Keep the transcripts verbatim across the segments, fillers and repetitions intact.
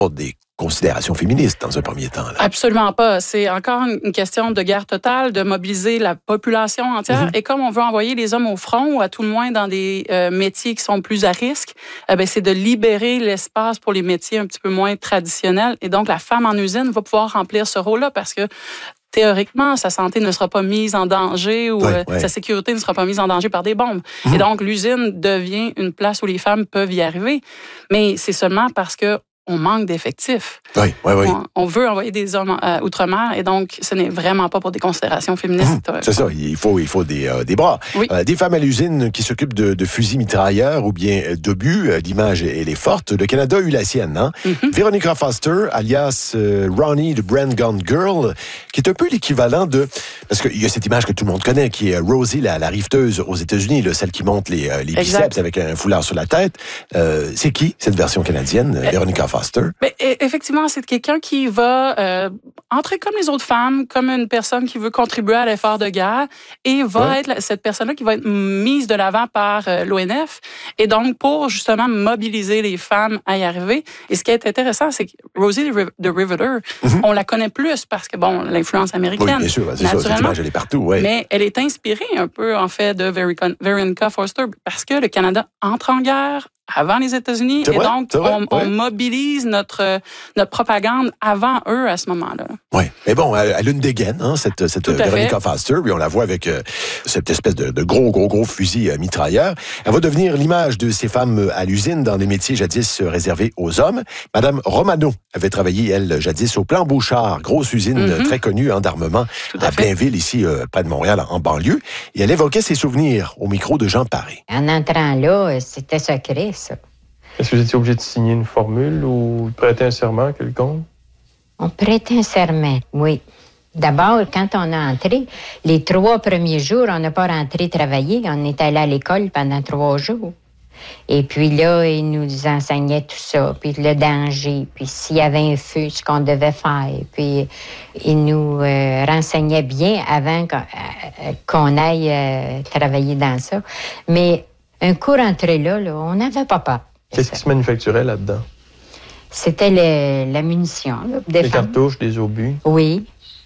des considérations féministes dans un premier temps. Là. Absolument pas. C'est encore une question de guerre totale, de mobiliser la population entière. Mm-hmm. Et comme on veut envoyer les hommes au front, ou à tout le moins dans des euh, métiers qui sont plus à risque, eh bien, c'est de libérer l'espace pour les métiers un petit peu moins traditionnels. Et donc, la femme en usine va pouvoir remplir ce rôle-là parce que théoriquement, sa santé ne sera pas mise en danger ou ouais, euh, ouais. sa sécurité ne sera pas mise en danger par des bombes. Mmh. Et donc, l'usine devient une place où les femmes peuvent y arriver. Mais c'est seulement parce que on manque d'effectifs. Oui, oui, oui. On, on veut envoyer des hommes euh, outre-mer et donc ce n'est vraiment pas pour des considérations féministes. Mmh, c'est ça, il faut, il faut des, euh, des bras. Oui. Euh, des femmes à l'usine qui s'occupent de, de fusils mitrailleurs ou bien d'obus, euh, l'image elle est forte. Le Canada a eu la sienne, hein? Mmh. Veronica Foster, alias euh, Ronnie de Brand Gun Girl, qui est un peu l'équivalent de... Parce qu'il y a cette image que tout le monde connaît, qui est Rosie, la, la rifteuse aux États-Unis, là, celle qui monte les, euh, les biceps avec un foulard sur la tête. Euh, c'est qui, cette version canadienne, euh, Veronica Foster? Mais, effectivement, c'est quelqu'un qui va euh, entrer comme les autres femmes, comme une personne qui veut contribuer à l'effort de guerre et va ouais. être cette personne-là qui va être mise de l'avant par euh, l'O N F et donc pour justement mobiliser les femmes à y arriver. Et ce qui est intéressant, c'est que Rosie de Riveter, mm-hmm. on la connaît plus parce que, bon, l'influence américaine, oui, bien sûr, c'est ça, cette image, elle est partout, ouais. Mais elle est inspirée un peu, en fait, de Veronica Foster parce que le Canada entre en guerre avant les États-Unis, c'est et vrai, donc vrai, on, ouais. on mobilise notre, notre propagande avant eux à ce moment-là. Oui, mais bon, elle, elle a une dégaine, hein, cette, cette Veronica Foster, puis on la voit avec euh, cette espèce de, de gros, gros, gros fusil euh, mitrailleur. Elle va devenir l'image de ces femmes à l'usine dans des métiers jadis réservés aux hommes. Madame Romano avait travaillé, elle, jadis au Plan Bouchard, grosse usine mm-hmm. très connue hein, d'armement à, à Blainville, ici, euh, près de Montréal, en banlieue. Et elle évoquait ses souvenirs au micro de Jean Paré. En entrant là, c'était secret, ça. Est-ce que vous étiez obligé de signer une formule ou de prêter un serment quelconque? On prêtait un serment, oui. D'abord, quand on a entré, les trois premiers jours, on n'a pas rentré travailler. On est allé à l'école pendant trois jours. Et puis là, ils nous enseignaient tout ça, puis le danger, puis s'il y avait un feu, ce qu'on devait faire. Puis ils nous euh, renseignaient bien avant qu'on, euh, qu'on aille euh, travailler dans ça. Mais un coup rentré là, là on n'avait pas peur. Qu'est-ce qui se manufacturait là-dedans? C'était le, la munition. Là, des cartouches, des obus? Oui.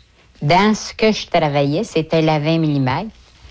Dans ce que je travaillais, c'était la vingt millimètres.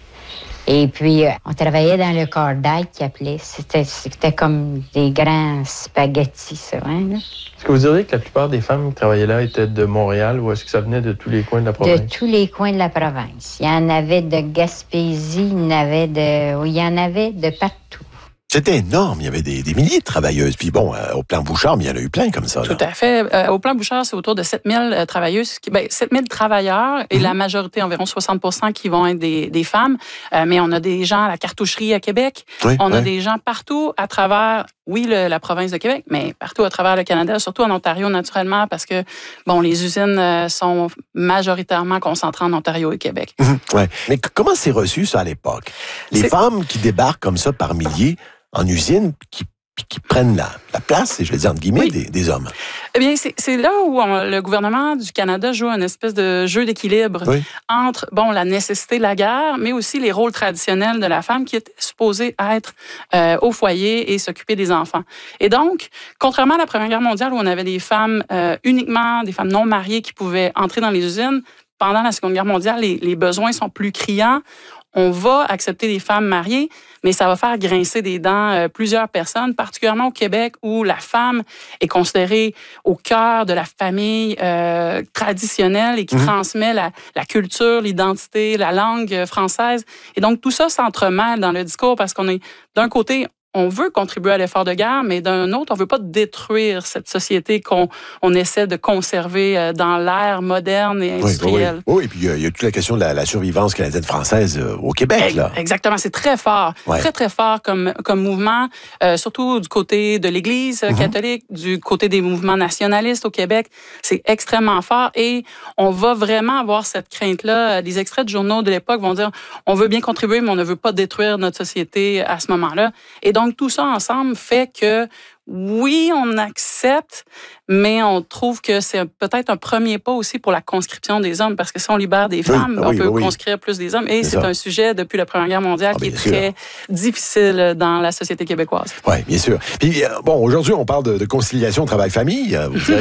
Et puis, on travaillait dans le cordail qui appelait. C'était, c'était comme des grands spaghettis, ça. Hein, là. Est-ce que vous diriez que la plupart des femmes qui travaillaient là étaient de Montréal ou est-ce que ça venait de tous les coins de la province? De tous les coins de la province. Il y en avait de Gaspésie, il y en avait de... Il y en avait de partout. C'était énorme. Il y avait des, des milliers de travailleuses. Puis bon, euh, au Plan Bouchard, il y en a eu plein comme ça. Là. Tout à fait. Euh, au Plan Bouchard, c'est autour de sept mille euh, travailleuses, qui, ben, sept mille travailleurs et mm-hmm. la majorité, environ soixante pour cent qui vont être des, des femmes. Euh, mais on a des gens à la cartoucherie à Québec. Oui, on oui. a des gens partout à travers, oui, le, la province de Québec, mais partout à travers le Canada, surtout en Ontario, naturellement, parce que, bon, les usines euh, sont majoritairement concentrées en Ontario et Québec. Mm-hmm. Ouais. Mais comment c'est reçu, ça, à l'époque? Les c'est... femmes qui débarquent comme ça par milliers en usine, qui, qui prennent la, la place, je vais dire entre guillemets, oui. des, des hommes. Eh bien, c'est, c'est là où on, le gouvernement du Canada joue une espèce de jeu d'équilibre oui. entre, bon, la nécessité de la guerre, mais aussi les rôles traditionnels de la femme qui était supposée être euh, au foyer et s'occuper des enfants. Et donc, contrairement à la Première Guerre mondiale où on avait des femmes euh, uniquement, des femmes non mariées qui pouvaient entrer dans les usines, pendant la Seconde Guerre mondiale, les, les besoins sont plus criants. On va accepter des femmes mariées, mais ça va faire grincer des dents euh, plusieurs personnes, particulièrement au Québec, où la femme est considérée au cœur de la famille euh, traditionnelle et qui mmh. transmet la, la culture, l'identité, la langue française. Et donc, tout ça s'entremêle dans le discours parce qu'on est, d'un côté, on veut contribuer à l'effort de guerre, mais d'un autre, on veut pas détruire cette société qu'on on essaie de conserver dans l'ère moderne et industrielle. Oui, oui, oui. oui et puis il y, y a toute la question de la, la survivance canadienne-française euh, au Québec. Là. Exactement, c'est très fort, ouais. très, très fort comme, comme mouvement, euh, surtout du côté de l'Église mm-hmm. catholique, du côté des mouvements nationalistes au Québec. C'est extrêmement fort et on va vraiment avoir cette crainte-là. Des extraits de journaux de l'époque vont dire on veut bien contribuer, mais on ne veut pas détruire notre société à ce moment-là. Et donc, Donc, tout ça ensemble fait que, oui, on accepte, mais on trouve que c'est peut-être un premier pas aussi pour la conscription des hommes, parce que si on libère des femmes, oui, on oui, peut oui, conscrire plus des hommes. Et c'est, c'est un sujet, depuis la Première Guerre mondiale, ah, qui est sûr. très difficile dans la société québécoise. Oui, bien sûr. Puis, bon, aujourd'hui, on parle de, de conciliation travail-famille. Vous direz